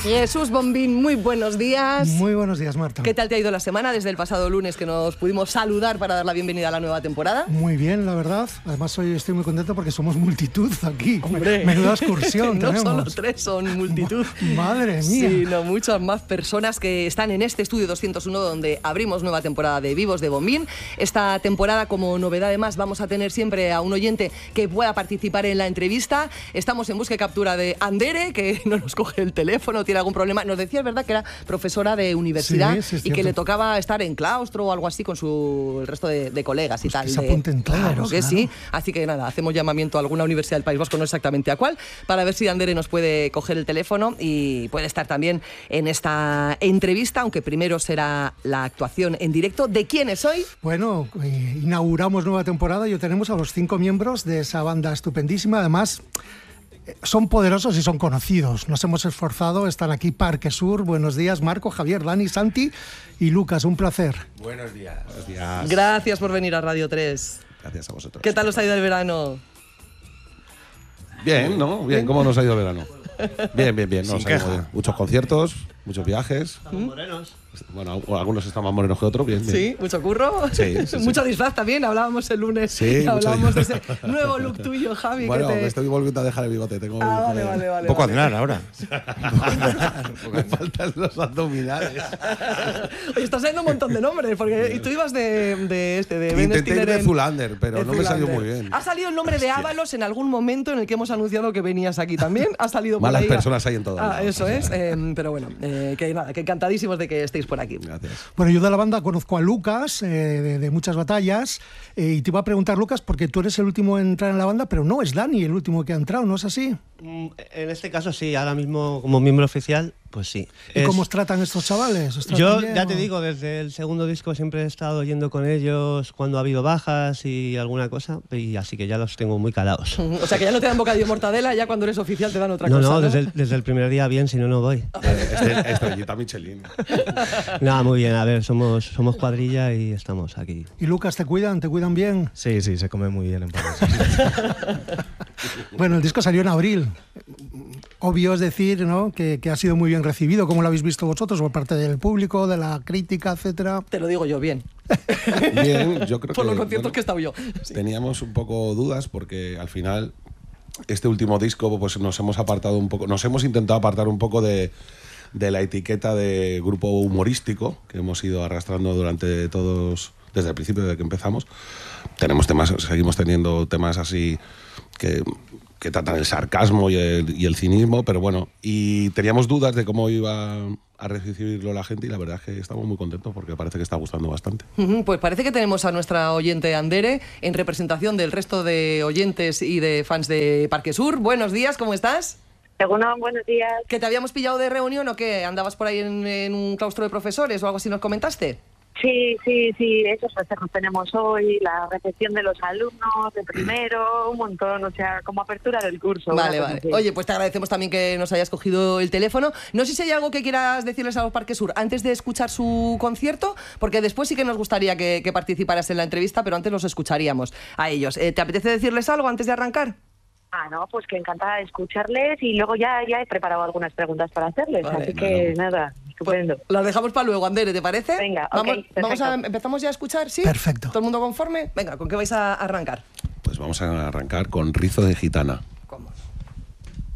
Jesús Bombín, muy buenos días. Muy buenos días, Marta. ¿Qué tal te ha ido la semana desde el pasado lunes que nos pudimos saludar para dar la bienvenida a la nueva temporada? Muy bien, la verdad. Además, hoy estoy muy contento porque somos multitud aquí. Hombre, menuda excursión no tenemos. solo tres, son multitud. Madre mía. Sino muchas más personas que están en este estudio 201 donde abrimos nueva temporada de Vivos de Bombín. Esta temporada, como novedad además, vamos a tener siempre a un oyente que pueda participar en la entrevista. Estamos en busca y captura de Andere, que no nos coge el teléfono, tiene algún problema. Nos decía, es verdad, que era profesora de universidad, sí, y que le tocaba estar en claustro o algo así con el resto de colegas y Pues tal. que se apunten todos, claro que claro. sí. Así que nada, hacemos llamamiento a alguna universidad del País Vasco, no exactamente a cuál, para ver si Andere nos puede coger el teléfono y puede estar también en esta entrevista, aunque primero será la actuación en directo. ¿De quién es hoy? Bueno, inauguramos nueva temporada y hoy tenemos a los 5 miembros de esa banda estupendísima. Además, son poderosos y son conocidos. Nos hemos esforzado, están aquí Parque Sur. Buenos días, Marco, Javier, Dani, Santi y Lucas. Un placer. Buenos días. Buenos días. Gracias por venir a Radio 3. Gracias a vosotros. ¿Qué tal os ha ido el verano? Bien, ¿no? Bien, ¿cómo nos ha ido el verano? Bien. Nos ha ido bien. Muchos conciertos, muchos viajes. Morenos. Bueno, algunos están más morenos que otros, bien. Sí, mucho curro. Sí. Mucho disfraz también. Hablábamos el lunes. Sí, hablábamos de ese nuevo look tuyo, Javi. Bueno, que te... me estoy volviendo a dejar el bigote. Tengo vale. Un poco Aznar ahora. Me faltan los abdominales. Oye, estás saliendo un montón de nombres, porque y tú ibas de Ben Intenté ir Stiller de en- Zulander, pero de no me salió Zoolander. muy bien. Ha salido el nombre de Ábalos en algún momento en el que hemos anunciado que venías aquí también. Ha salido por Malas ahí. personas hay en todos lados. Eso es. Pero bueno, que nada, que encantadísimos de que estéis por aquí. Gracias. Bueno, yo de la banda conozco a Lucas de muchas batallas y te iba a preguntar, Lucas, porque tú eres el último en entrar en la banda, pero no es Dani el último que ha entrado, ¿no es así? En este caso sí, ahora mismo como miembro oficial, pues sí. ¿Y cómo os tratan estos chavales? ¿Os tratan Yo bien, ya o? te digo, desde el segundo disco siempre he estado yendo con ellos cuando ha habido bajas y alguna cosa, y así que ya los tengo muy calados. O sea, que ya no te dan bocadillo de mortadela, ya cuando eres oficial te dan otra No, cosa. no, desde el primer día bien, si no, no voy. Estrellita Michelin. Nada, muy bien, a ver, somos cuadrilla y estamos aquí. ¿Y Lucas, te cuidan bien? Sí, se come muy bien en París. Bueno, el disco salió en abril. Obvio es decir, ¿no?, que ha sido muy bien recibido. ¿Cómo lo habéis visto vosotros por parte del público, de la crítica, etcétera? Te lo digo yo, bien. Bien, yo creo Por que los conciertos bueno, que he estado yo. Sí. teníamos un poco dudas porque al final este último disco pues nos hemos intentado apartar un poco de la etiqueta de grupo humorístico que hemos ido arrastrando desde el principio de que empezamos. Seguimos teniendo temas así que tratan el sarcasmo y el cinismo, pero bueno, y teníamos dudas de cómo iba a recibirlo la gente y la verdad es que estamos muy contentos porque parece que está gustando bastante. Pues parece que tenemos a nuestra oyente Andere en representación del resto de oyentes y de fans de Parque Sur. Buenos días, ¿cómo estás? Egunon, buenos días. ¿Que te habíamos pillado de reunión o qué? ¿Andabas por ahí en un claustro de profesores o algo así nos comentaste? Sí, esos festejos tenemos hoy, la recepción de los alumnos de primero, un montón, o sea, como apertura del curso. Vale. Así. Oye, pues te agradecemos también que nos hayas cogido el teléfono. No sé si hay algo que quieras decirles a los Parque Sur antes de escuchar su concierto, porque después sí que nos gustaría que participaras en la entrevista, pero antes los escucharíamos a ellos. ¿Te apetece decirles algo antes de arrancar? No, pues que encantada de escucharles y luego ya he preparado algunas preguntas para hacerles, Vale. así que nada, estupendo. Pues las dejamos para luego, Andere, ¿te parece? Venga, vamos, ok, perfecto. ¿Empezamos ya a escuchar? ¿Sí? Perfecto. ¿Todo el mundo conforme? Venga, ¿con qué vais a arrancar? Pues vamos a arrancar con Rizo de Gitana.